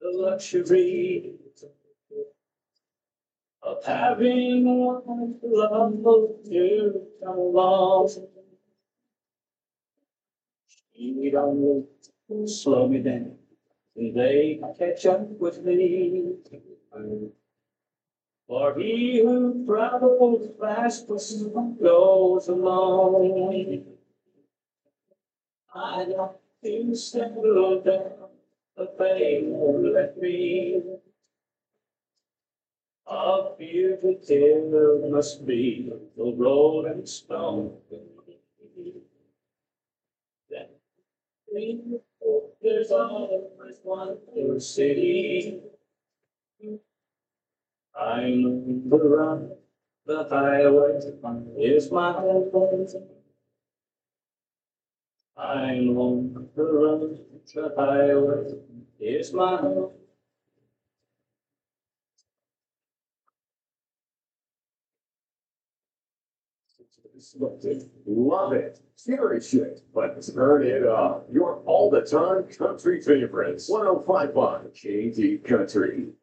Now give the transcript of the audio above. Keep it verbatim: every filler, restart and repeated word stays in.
the luxury of having one love to come along. She don't slow me down, they catch up with me. For he who travels fast goes alone. I want to settle down, but they won't let me. A fugitive must be the rolling stone. There's always one more city. I'm on the run, the highway is my home. I'm on the run, the highway is my home. Love it. Scary shit, but turn it up. Your all the time country favorites. one oh five point five K D Country.